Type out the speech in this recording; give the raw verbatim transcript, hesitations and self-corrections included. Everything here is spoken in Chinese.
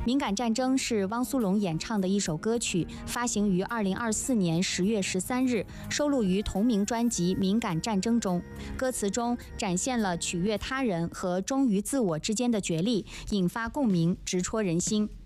敏感战争是汪苏泷演唱的一首歌曲，发行于二零二四年十月十三日，收录于同名专辑《敏感战争》中。歌词中展现了取悦他人和忠于自我之间的角力，引发共鸣，直戳人心。